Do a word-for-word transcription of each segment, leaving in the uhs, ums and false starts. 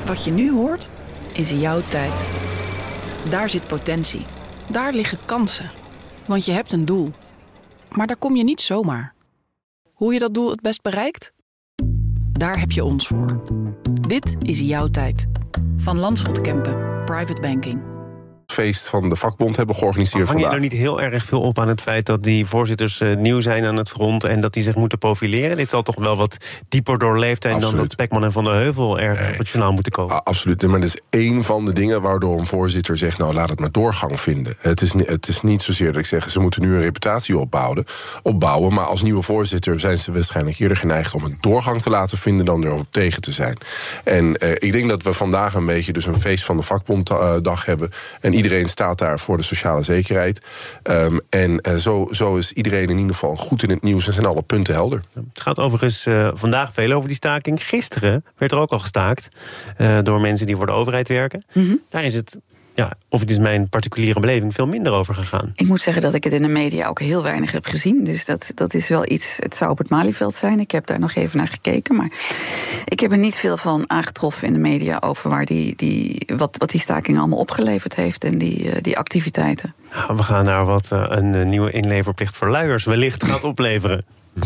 Wat je nu hoort, is jouw tijd. Daar zit potentie. Daar liggen kansen. Want je hebt een doel. Maar daar kom je niet zomaar. Hoe je dat doel het best bereikt? Daar heb je ons voor. Dit is jouw tijd. Van Landschot Kempen, Private Banking. Feest van de vakbond hebben georganiseerd Hang je vandaag. er niet heel erg veel op aan het feit dat die voorzitters uh, nieuw zijn aan het front en dat die zich moeten profileren? Dit zal toch wel wat dieper doorleefd zijn dan dat Spekman en Van der Heuvel erg nee, op het journaal moeten komen? Absoluut, maar dat is één van de dingen waardoor een voorzitter zegt, nou laat het maar doorgang vinden. Het is, het is niet zozeer dat ik zeg, ze moeten nu een reputatie opbouwen, opbouwen, maar als nieuwe voorzitter zijn ze waarschijnlijk eerder geneigd om een doorgang te laten vinden dan erover tegen te zijn. En uh, ik denk dat we vandaag een beetje dus een feest van de vakbonddag hebben en iedereen staat daar voor de sociale zekerheid. Um, en uh, zo, zo is iedereen in ieder geval goed in het nieuws en zijn alle punten helder. Het gaat overigens uh, vandaag veel over die staking. Gisteren werd er ook al gestaakt uh, door mensen die voor de overheid werken. Mm-hmm. Daar is het, ja, of het is mijn particuliere beleving, veel minder over gegaan. Ik moet zeggen dat ik het in de media ook heel weinig heb gezien. Dus dat, dat is wel iets, het zou op het Malieveld zijn. Ik heb daar nog even naar gekeken. Maar ik heb er niet veel van aangetroffen in de media over waar die, die, wat, wat die staking allemaal opgeleverd heeft en die, die activiteiten. Nou, we gaan naar wat uh, een nieuwe inleverplicht voor luiers wellicht gaat opleveren.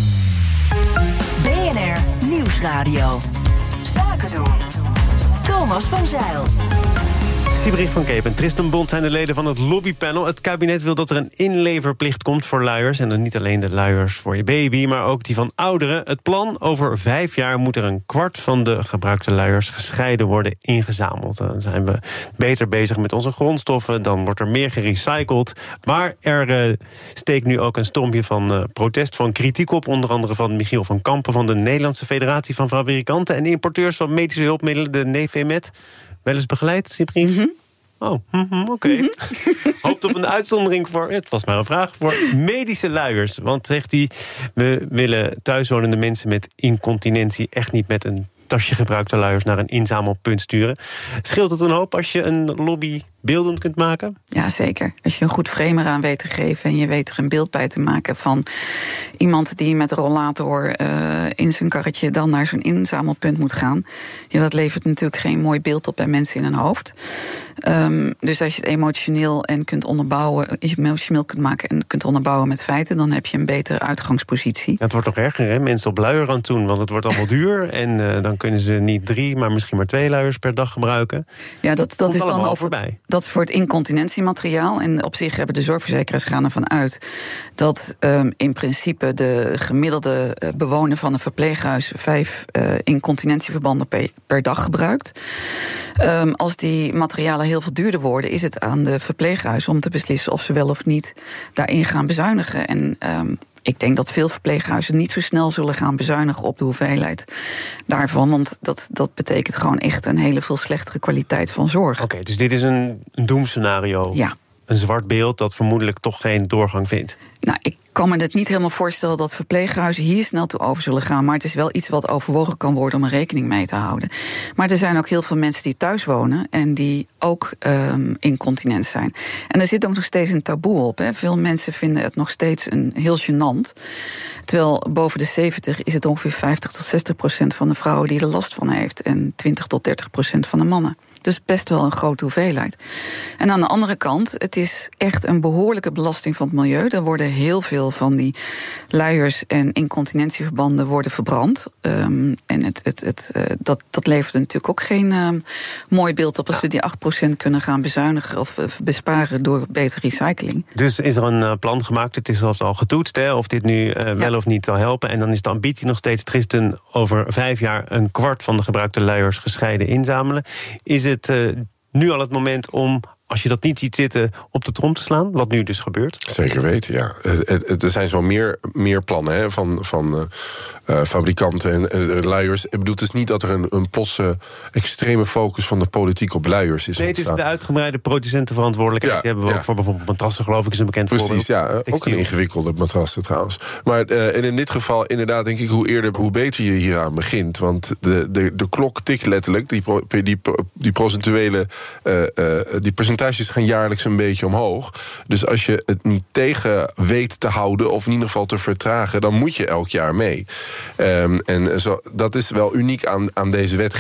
B N R Nieuwsradio. Zaken doen. Thomas van Zijl. Siebrich van Keep en Tristan Bond zijn de leden van het lobbypanel. Het kabinet wil dat er een inleverplicht komt voor luiers. En dan niet alleen de luiers voor je baby, maar ook die van ouderen. Het plan, over vijf jaar moet er een kwart van de gebruikte luiers gescheiden worden ingezameld. Dan zijn we beter bezig met onze grondstoffen, dan wordt er meer gerecycled. Maar er uh, steekt nu ook een stormpje van uh, protest, van kritiek op. Onder andere van Michiel van Kampen van de Nederlandse Federatie van Fabrikanten en Importeurs van Medische Hulpmiddelen, de Nevemet. Wel eens begeleid, Siebrich? Mm-hmm. Oh, mm-hmm, oké. Okay. Mm-hmm. Hoopt op een uitzondering voor, het was maar een vraag, voor medische luiers. Want zegt hij, we willen thuiswonende mensen met incontinentie echt niet met een tasje gebruikte luiers naar een inzamelpunt sturen. Scheelt het een hoop als je een lobby beeldend kunt maken? Ja, zeker. Als je een goed frame eraan weet te geven en je weet er een beeld bij te maken van iemand die met een rollator uh, in zijn karretje dan naar zo'n inzamelpunt moet gaan. Ja, dat levert natuurlijk geen mooi beeld op bij mensen in hun hoofd. Um, dus als je het emotioneel en kunt onderbouwen, emotioneel kunt maken en kunt onderbouwen met feiten, dan heb je een betere uitgangspositie. Ja, het wordt nog erger, hè? Mensen op luier aan het doen, want het wordt allemaal duur en uh, dan kunnen ze niet drie, maar misschien maar twee luiers per dag gebruiken. Ja, dat, dat is dan al voorbij. Dat is voor het incontinentiemateriaal. En op zich hebben de zorgverzekeraars gaan ervan uit dat um, in principe de gemiddelde uh, bewoner van een verpleeghuis vijf uh, incontinentieverbanden per, per dag gebruikt. Um, als die materialen heel veel duurder worden, is het aan de verpleeghuizen om te beslissen of ze wel of niet daarin gaan bezuinigen. En um, ik denk dat veel verpleeghuizen niet zo snel zullen gaan bezuinigen op de hoeveelheid daarvan. Want dat, dat betekent gewoon echt een hele veel slechtere kwaliteit van zorg. Oké, okay, dus dit is een, een doemscenario. Ja. Een zwart beeld dat vermoedelijk toch geen doorgang vindt. Nou, ik kan me het niet helemaal voorstellen dat verpleeghuizen hier snel toe over zullen gaan. Maar het is wel iets wat overwogen kan worden om er rekening mee te houden. Maar er zijn ook heel veel mensen die thuis wonen en die ook um, incontinent zijn. En er zit ook nog steeds een taboe op. Hè. Veel mensen vinden het nog steeds een heel gênant. Terwijl boven de zeventig is het ongeveer vijftig tot zestig procent van de vrouwen die er last van heeft. En twintig tot dertig procent van de mannen. Dus best wel een grote hoeveelheid. En aan de andere kant, het is echt een behoorlijke belasting van het milieu. Er worden heel veel van die luiers en incontinentieverbanden worden verbrand. Um, en het, het, het, uh, dat, dat levert natuurlijk ook geen uh, mooi beeld op als ja. we die acht procent kunnen gaan bezuinigen of uh, besparen door betere recycling. Dus is er een uh, plan gemaakt, het is zelfs al getoetst, hè, of dit nu uh, wel ja. of niet zal helpen. En dan is de ambitie nog steeds, Tristan, over vijf jaar een kwart van de gebruikte luiers gescheiden inzamelen. Is het uh, nu al het moment om, als je dat niet ziet zitten, op de trom te slaan? Wat nu dus gebeurt? Zeker weten, ja. Er zijn zo meer, meer plannen hè, van, van uh, uh, fabrikanten en uh, luiers. Ik bedoel, het is niet dat er een, een plosse extreme focus van de politiek op luiers is. Nee, het is de uitgebreide producentenverantwoordelijkheid. Ja, die hebben we ja. ook voor bijvoorbeeld matrassen, geloof ik, is een bekend Precies, voorbeeld. Precies, ja. Ook een ingewikkelde matrassen trouwens. Maar uh, en in dit geval, inderdaad, denk ik, hoe eerder, hoe beter je hieraan begint. Want de, de, de klok tikt letterlijk. Die, pro, die, die procentuele uh, uh, die percentages gaan jaarlijks een beetje omhoog. Dus als je het niet tegen weet te houden, of in ieder geval te vertragen, dan moet je elk jaar mee. Um, en zo, dat is wel uniek aan, aan deze wetgeving.